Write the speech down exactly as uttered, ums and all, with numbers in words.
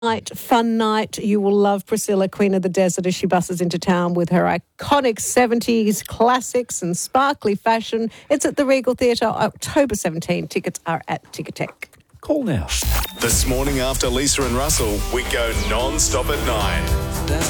Night, fun night. You will love Priscilla, Queen of the Desert, as she buses into town with her iconic seventies classics and sparkly fashion. It's at the Regal Theatre, October seventeenth. Tickets are at Ticketek. Call now. This morning after Lisa and Russell, we go non-stop at nine.